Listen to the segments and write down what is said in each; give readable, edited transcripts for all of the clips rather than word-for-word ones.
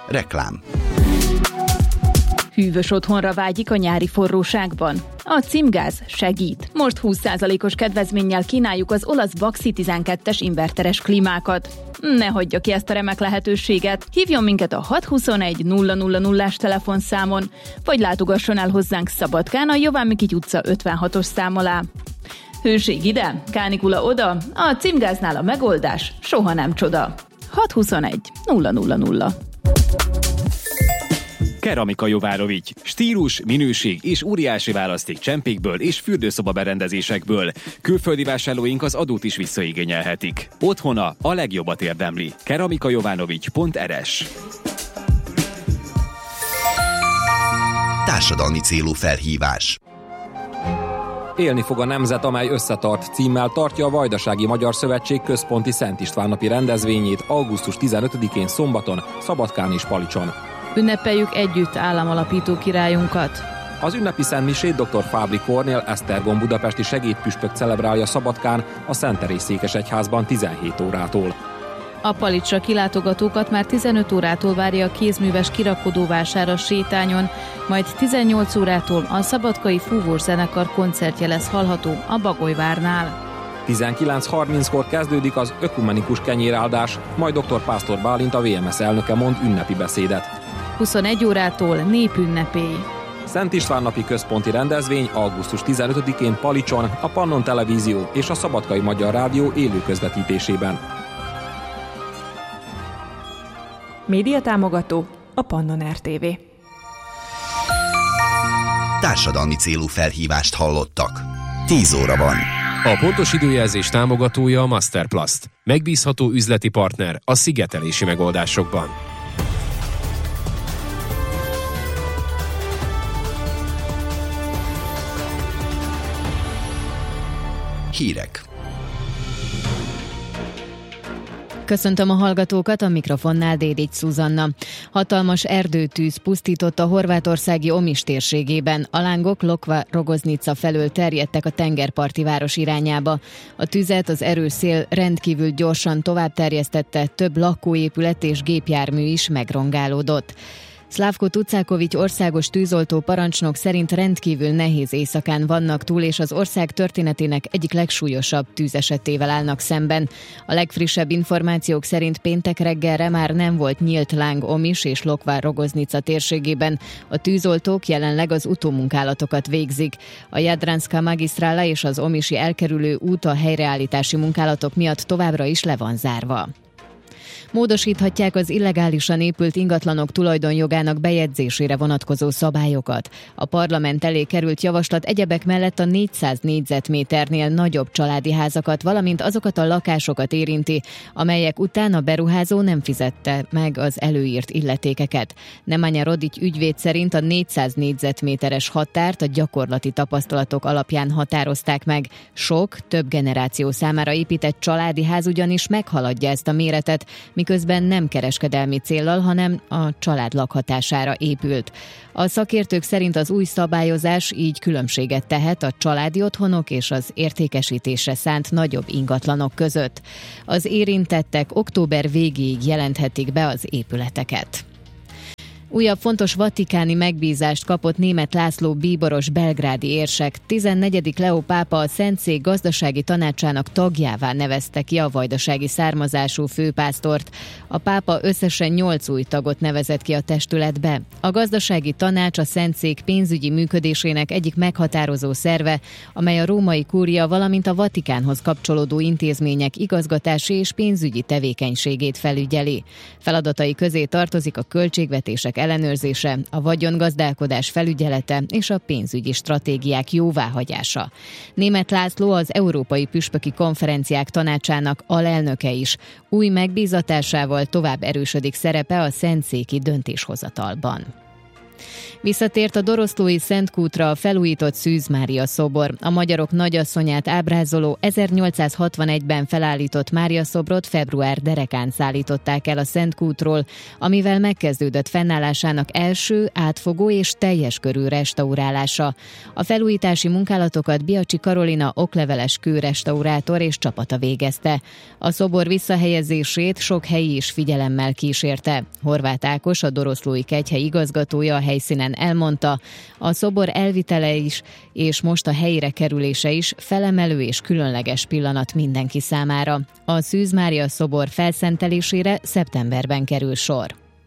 Reklám. Hűvös otthonra vágyik a nyári forróságban? A Címgáz segít. Most 20%-os kedvezménnyel kínáljuk az olasz Baxi 12-es inverteres klímákat. Ne hagyja ki ezt a remek lehetőséget. Hívjon minket a 621 000-as telefonszámon, vagy látogasson el hozzánk Szabadkán a Jován Mikity utca 56-os szám alá. Hőség ide, kánikula oda, a Címgáznál a megoldás soha nem csoda. 621 000. Keramika Jovárovics. Stílus, minőség és óriási választék csempékből és fürdőszoba berendezésekből. Külföldi vásárlóink az adót is visszaigényelhetik. Otthona a legjobbat érdemli. keramikajovanovics.rs. Társadalmi célú felhívás. Élni fog a nemzet, amely összetart címmel tartja a Vajdasági Magyar Szövetség központi Szent István napi rendezvényét augusztus 15-én szombaton, Szabadkán és Palicson. Ünnepeljük együtt államalapító királyunkat. Az ünnepi szentmisét dr. Fábri Kornél Esztergom budapesti segédpüspök celebrálja Szabadkán a Szent Teréz székesegyházban 17 órától. A Palicsra kilátogatókat már 15 órától várja a kézműves kirakodóvásár a sétányon, majd 18 órától a szabadkai fúvós zenekar koncertje lesz hallható a Bagolyvárnál. 19:30-kor kezdődik az ökumenikus kenyéráldás, majd dr. Pásztor Bálint, a VMS elnöke mond ünnepi beszédet. 21 órától népünnepély. Szent István napi központi rendezvény augusztus 15-én Palicson, a Pannon Televízió és a Szabadkai Magyar Rádió élő közvetítésében. Médiatámogató a Pannon RTV. Társadalmi célú felhívást hallottak. 10 óra van. A pontos időjelzés támogatója a Masterplast. Megbízható üzleti partner a szigetelési megoldásokban. Hírek. Köszöntöm a hallgatókat, a mikrofonnál Dédics Zuzanna. Hatalmas erdőtűz pusztított a horvátországi Omis térségében. A lángok Lokva-Rogoznica felől terjedtek a tengerparti város irányába. A tüzet az erős szél rendkívül gyorsan tovább terjesztette, több lakóépület és gépjármű is megrongálódott. Szlávko Tucákovics országos tűzoltó parancsnok szerint rendkívül nehéz éjszakán vannak túl, és az ország történetének egyik legsúlyosabb tűzesetével állnak szemben. A legfrissebb információk szerint péntek reggelre már nem volt nyílt láng Omis és Lokva-Rogoznica térségében. A tűzoltók jelenleg az utómunkálatokat végzik. A Jadranska magisztrála és az omisi elkerülő út a helyreállítási munkálatok miatt továbbra is le van zárva. Módosíthatják az illegálisan épült ingatlanok tulajdonjogának bejegyzésére vonatkozó szabályokat. A parlament elé került javaslat egyebek mellett a 400 négyzetméternél nagyobb családi házakat, valamint azokat a lakásokat érinti, amelyek után a beruházó nem fizette meg az előírt illetékeket. Nemanja Rodić ügyvéd szerint a 400 négyzetméteres határt a gyakorlati tapasztalatok alapján határozták meg. Sok, több generáció számára épített családi ház ugyanis meghaladja ezt a méretet, miközben nem kereskedelmi céllal, hanem a család lakhatására épült. A szakértők szerint az új szabályozás így különbséget tehet a családi otthonok és az értékesítésre szánt nagyobb ingatlanok között. Az érintettek október végéig jelenthetik be az épületeket. Újabb fontos vatikáni megbízást kapott Németh László bíboros belgrádi érsek. 14. Leó pápa a Szentszék gazdasági tanácsának tagjává nevezte ki a vajdasági származású főpásztort. A pápa összesen 8 új tagot nevezett ki a testületbe. A gazdasági tanács a Szentszék pénzügyi működésének egyik meghatározó szerve, amely a római kúria, valamint a Vatikánhoz kapcsolódó intézmények igazgatási és pénzügyi tevékenységét felügyeli. Feladatai közé tartozik a költségvetések ellenőrzése, a vagyongazdálkodás felügyelete és a pénzügyi stratégiák jóváhagyása. Németh László az Európai Püspöki Konferenciák Tanácsának alelnöke is. Új megbízatásával tovább erősödik szerepe a szentszéki döntéshozatalban. Visszatért a Doroszlói Szentkútra a felújított Szűz Mária szobor. A magyarok nagyasszonyát ábrázoló 1861-ben felállított Mária szobrot február derekán szállították el a Szentkútról, amivel megkezdődött fennállásának első, átfogó és teljes körű restaurálása. A felújítási munkálatokat Biacsi Karolina okleveles kőrestaurátor és csapata végezte. A szobor visszahelyezését sok helyi is figyelemmel kísérte. Horváth Ákos, a Doroszlói Kegyhely igazgatója a helyszínen elmondta, a szobor elvitele is, és most a helyére kerülése is felemelő és különleges pillanat mindenki számára. A Szűz Mária szobor felszentelésére szeptemberben kerül sor.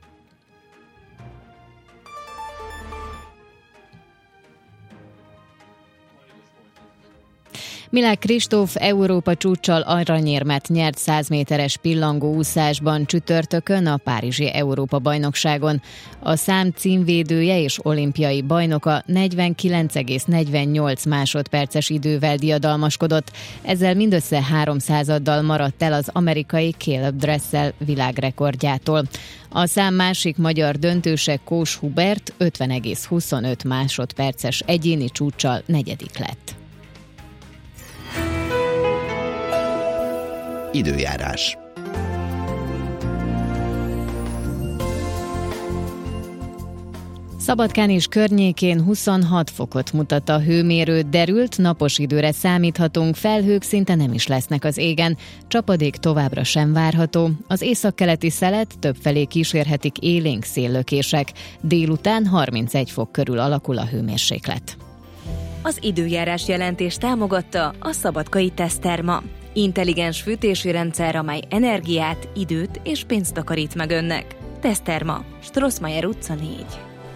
Milák Kristóf Európa csúccsal aranyérmet nyert 100 méteres pillangóúszásban csütörtökön a Párizsi Európa-bajnokságon. A szám címvédője és olimpiai bajnoka 49,48 másodperces idővel diadalmaskodott, ezzel mindössze 300-addal maradt el az amerikai Caleb Dressel világrekordjától. A szám másik magyar döntőse Kós Hubert 50,25 másodperces egyéni csúccsal negyedik lett. Időjárás. Szabadkán és környékén 26 fokot mutat a hőmérő, derült, napos időre számíthatunk, felhők szinte nem is lesznek az égen, csapadék továbbra sem várható. Az északkeleti szelet többfelé kísérhetik élénk széllökések, délután 31 fok körül alakul a hőmérséklet. Az időjárás jelentés támogatta a Szabadkai Teszterma. Intelligens fűtési rendszer, amely energiát, időt és pénzt takarít meg önnek. Teszterma, Strossmayer utca 4.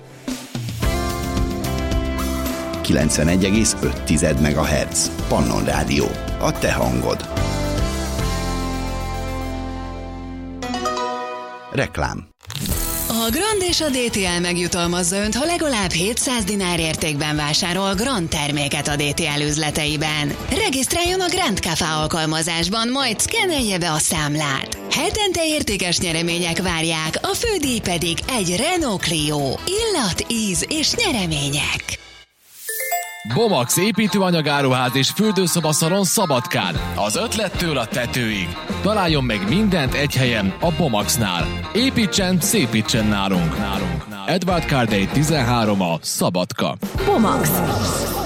91,5 MHz. Pannon Rádió. A te hangod. Reklám. A Grand és a DTL megjutalmazza önt, ha legalább 700 dinár értékben vásárol Grand terméket a DTL üzleteiben. Regisztráljon a Grand Café alkalmazásban, majd szkennelje be a számlát. Hetente értékes nyeremények várják, a fődíj pedig egy Renault Clio. Illat, íz és nyeremények. Bomax építőanyagáruház és fürdőszobaszalon Szabadkán. Az ötlettől a tetőig. Találjon meg mindent egy helyen, a Bomaxnál. Építsen, szépítsen nálunk. Edward Cardey 13 a Szabadka. Bomax.